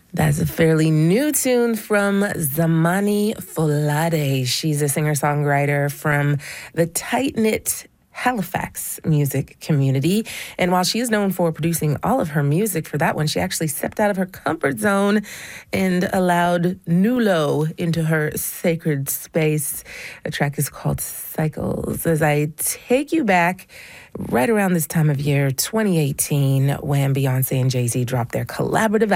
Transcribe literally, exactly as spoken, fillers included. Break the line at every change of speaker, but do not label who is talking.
That's a fairly new tune from Zamani Folade. She's a singer-songwriter from the tight-knit Halifax music community. And while she is known for producing all of her music, for that one, she actually stepped out of her comfort zone and allowed Nulo into her sacred space. The track is called Cycles. As I take you back right around this time of year, twenty eighteen, when Beyonce and Jay-Z dropped their collaborative